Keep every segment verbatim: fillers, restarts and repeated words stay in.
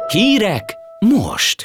Hírek most!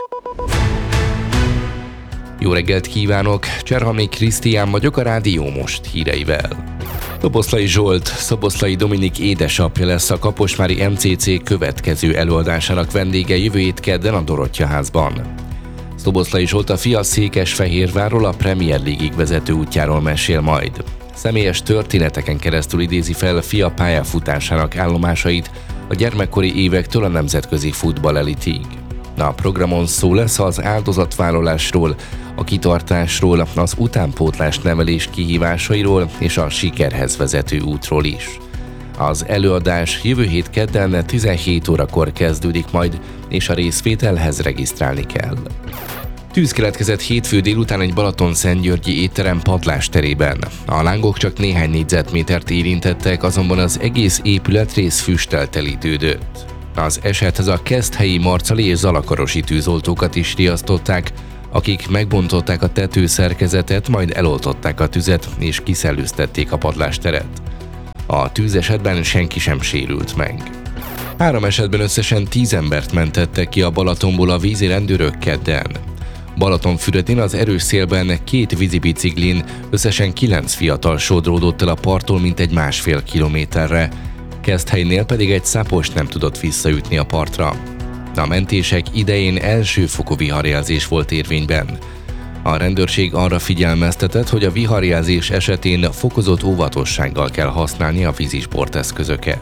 Jó reggelt kívánok! Cserhalmi Krisztián vagyok a Rádió Most híreivel. Szoboszlai Zsolt, Szoboszlai Dominik édesapja lesz a kaposvári em cé cé következő előadásának vendége jövő hét kedden a Dorottya-házban. Szoboszlai Zsolt a fia Székesfehérvárról, a Premier League-ig vezető útjáról mesél majd. Személyes történeteken keresztül idézi fel fia pályafutásának állomásait a gyermekkori évektől a nemzetközi futball elitig. A programon szó lesz az áldozatvállalásról, a kitartásról, az utánpótlás nevelés kihívásairól és a sikerhez vezető útról is. Az előadás jövő hét kedden tizenhét órakor kezdődik majd, és a részvételhez regisztrálni kell. Tűz keletkezett hétfő délután egy Balatonszentgyörgyi étterem padlásterében. A lángok csak néhány négyzetmétert érintettek, azonban az egész épületrész füsttel telítődött. Az esethez a keszthelyi marcali és zalakarosi tűzoltókat is riasztották, akik megbontották a tetőszerkezetet, majd eloltották a tüzet és kiszellőztették a padlásteret. A tűzesetben senki sem sérült meg. Három esetben összesen tíz embert mentettek ki a Balatonból a vízi rendőrök kedden. Balatonfüredén az erős szélben két vízibiciklin összesen kilenc fiatal sodródott el a parttól mintegy másfél kilométerre, Keszthelynél pedig egy szápos nem tudott visszaütni a partra. A mentések idején elsőfokú viharjelzés volt érvényben. A rendőrség arra figyelmeztetett, hogy a viharjelzés esetén fokozott óvatossággal kell használni a vízisporteszközöket.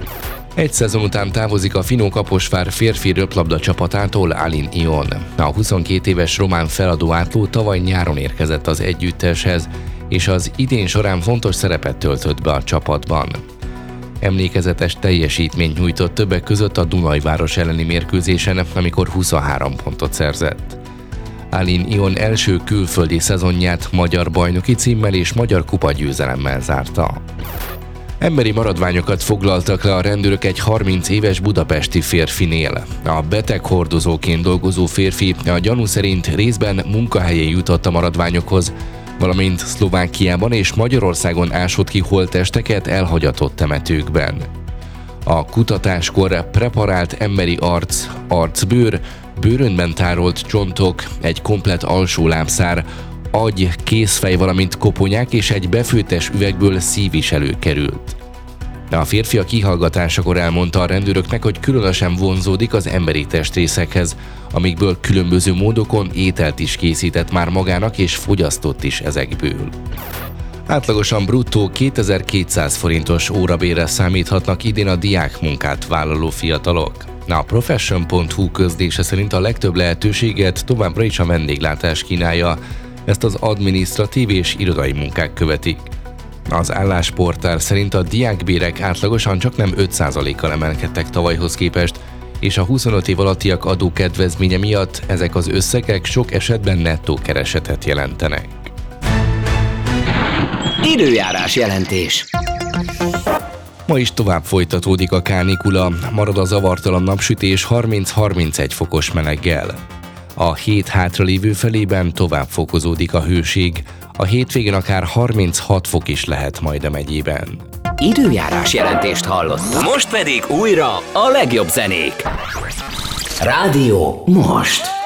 Egy szezon után távozik a Finó-Kaposvár férfi röplabda csapatától Alin Ion. A huszonkét éves román feladó átló tavaly nyáron érkezett az együtteshez, és az idén során fontos szerepet töltött be a csapatban. Emlékezetes teljesítményt nyújtott többek között a Dunajváros elleni mérkőzésen, amikor huszonhárom pontot szerzett. Alin Ion első külföldi szezonját magyar bajnoki címmel és magyar kupagyőzelemmel zárta. Emberi maradványokat foglaltak le a rendőrök egy harminc éves budapesti férfinél. A beteghordozóként dolgozó férfi a gyanú szerint részben munkahelyén jutott a maradványokhoz, valamint Szlovákiában és Magyarországon ásott ki holttesteket elhagyatott temetőkben. A kutatáskor preparált emberi arc, arcbőr, bőrönben tárolt csontok, egy komplett alsó lábszár, agy, kézfej, valamint koponyák és egy befőttes üvegből szív is előkerült. A férfi a kihallgatásakor elmondta a rendőröknek, hogy különösen vonzódik az emberi testrészekhez, amikből különböző módokon ételt is készített már magának és fogyasztott is ezekből. Átlagosan bruttó kétezer-kétszáz forintos órabérre számíthatnak idén a diákmunkát vállaló fiatalok. A profession pont hu közlése szerint a legtöbb lehetőséget továbbra is a vendéglátás kínálja, ezt az adminisztratív és irodai munkák követik. Az állásportál szerint a diákbérek átlagosan csak nem öt százalékkal emelkedtek tavalyhoz képest, és a huszonöt év alattiak adókedvezménye miatt ezek az összegek sok esetben nettó keresetet jelentenek. Időjárás jelentés. Ma is tovább folytatódik a kánikula, marad a zavartalan napsütés harminc-harmincegy fokos meleggel. A hét hátralévő felében tovább fokozódik a hőség, a hétvégén akár harminchat fok is lehet majd a megyében. Időjárás jelentést hallottak. Most pedig újra a legjobb zenék. Rádió Most.